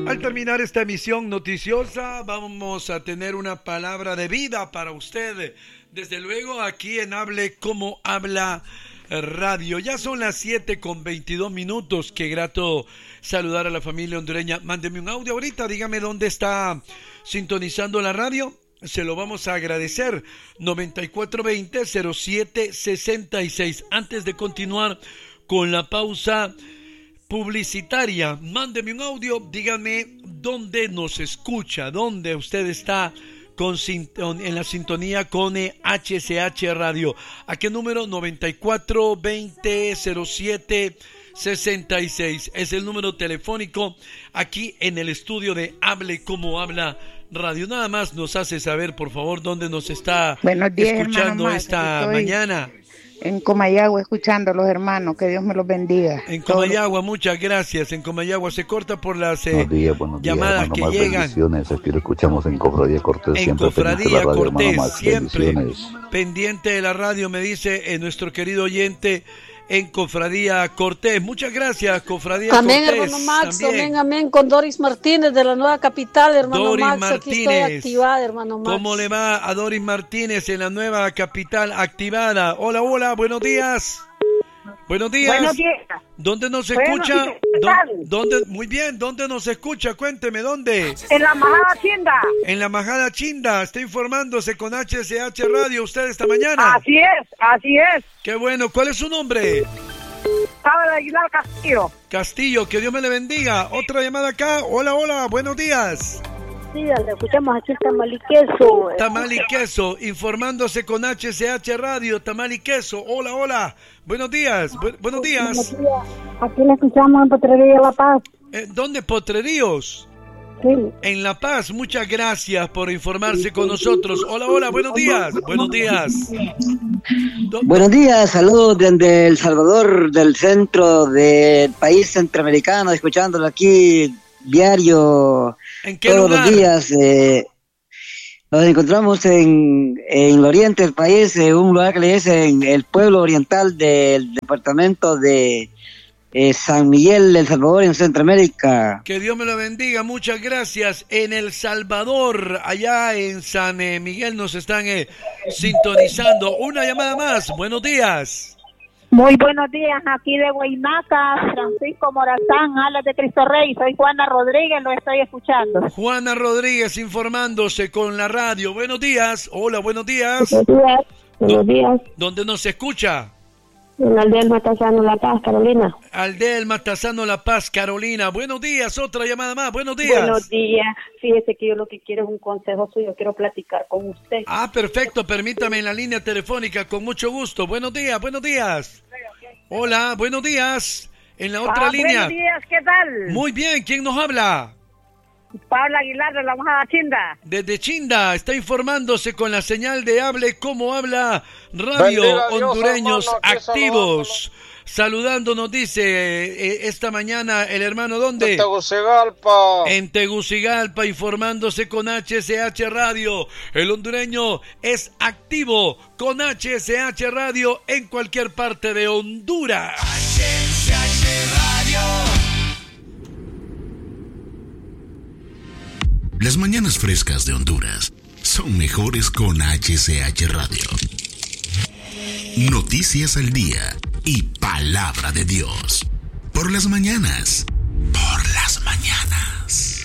Al terminar esta emisión noticiosa, vamos a tener una palabra de vida para usted. Desde luego, aquí en Hable Como Habla Radio. Ya son las 7:22. Qué grato saludar a la familia hondureña. Mándeme un audio ahorita, dígame dónde está sintonizando la radio. Se lo vamos a agradecer. 9420-0766. Antes de continuar con la pausa publicitaria, mándeme un audio, dígame dónde nos escucha, dónde usted está en la sintonía con HCH Radio. ¿A qué número? 9420-0766. Es el número telefónico aquí en el estudio de Hable Como Habla Radio. Nada más nos hace saber, por favor, dónde nos está escuchando esta mañana. En Comayagua, escuchando a los hermanos, que Dios me los bendiga. En Comayagua, muchas gracias. En Comayagua se corta por las buenos llamadas días, que llegan. Aquí lo escuchamos en Cofradía Cortés. En Cofradía Cortés, siempre pendiente de la radio, me dice nuestro querido oyente en Cofradía Cortés. Muchas gracias, Cofradía amén, Cortés. Hermano Max, amén, con Doris Martínez de la Nueva Capital, hermano Doris Max, Martínez. aquí estoy activada, hermano Max. ¿Cómo le va a Doris Martínez en la Nueva Capital activada? Hola, hola, buenos días. Buenos días. Buenos días. ¿Dónde nos escucha? ¿Dónde? Muy bien, ¿dónde nos escucha? Cuénteme, ¿dónde? En la Majada Chinda. En la Majada Chinda, está informándose con HCH Radio usted esta mañana. Así es. Qué bueno, ¿cuál es su nombre? Pablo Aguilar Castillo. Castillo, que Dios me le bendiga. Otra llamada acá. Hola, hola, buenos días. Sí, le escuchamos aquí Tamal y Queso. Tamal y Queso, informándose con HCH Radio, Tamal y Queso. Hola, hola. Buenos días. Buenos días. Aquí le escuchamos en Potrerío La Paz. ¿Dónde, Potreríos? Sí. En La Paz. Muchas gracias por informarse con nosotros. Hola, hola, buenos días. Buenos días. Buenos días, saludos desde El Salvador, del centro del país centroamericano, escuchándolo aquí diario. ¿En qué todos lugar? Los días. Nos encontramos en el oriente del país, en un lugar que le dicen el pueblo oriental del departamento de San Miguel, El Salvador, en Centroamérica. Que Dios me lo bendiga, muchas gracias. En El Salvador, allá en San Miguel nos están sintonizando. Una llamada más, buenos días. Muy buenos días, aquí de Guaymaca, Francisco Morazán, Alas de Cristo Rey. Soy Juana Rodríguez, lo estoy escuchando. Juana Rodríguez informándose con la radio. Buenos días, hola, buenos días. Buenos días. ¿Dónde nos escucha? En Aldea del Matazano, La Paz, Carolina. Aldea del Matazano, La Paz, Carolina. Buenos días, otra llamada más. Buenos días. Buenos días. Fíjese que yo lo que quiero es un consejo suyo. Quiero platicar con usted. Ah, perfecto. Permítame en la línea telefónica, con mucho gusto. Buenos días, buenos días. Hola, buenos días. En la otra línea. Buenos días, ¿qué tal? Muy bien, ¿quién nos habla? Pablo Aguilar de la Majada Chinda. Desde Chinda, está informándose con la señal de Hable Como Habla Radio. Bendiga hondureños Dios, hermano, activos. Saludándonos, dice esta mañana el hermano, ¿dónde? En Tegucigalpa. En Tegucigalpa, informándose con HCH Radio. El hondureño es activo con HCH Radio en cualquier parte de Honduras. HCH Radio. Las mañanas frescas de Honduras son mejores con HCH Radio. Noticias al día y palabra de Dios. Por las mañanas. Por las mañanas.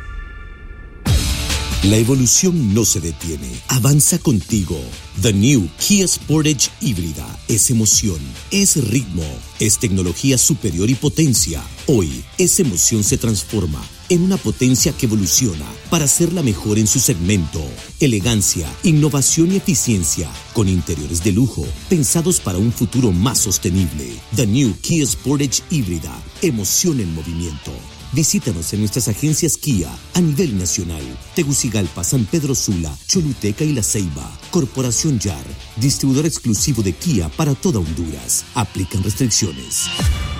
La evolución no se detiene. Avanza contigo. The New Kia Sportage híbrida es emoción, es ritmo, es tecnología superior y potencia. Hoy, esa emoción se transforma en una potencia que evoluciona para ser la mejor en su segmento. Elegancia, innovación y eficiencia, con interiores de lujo, pensados para un futuro más sostenible. The New Kia Sportage híbrida, emoción en movimiento. Visítanos en nuestras agencias Kia a nivel nacional. Tegucigalpa, San Pedro Sula, Choluteca y La Ceiba. Corporación YAR, distribuidor exclusivo de Kia para toda Honduras. Aplican restricciones.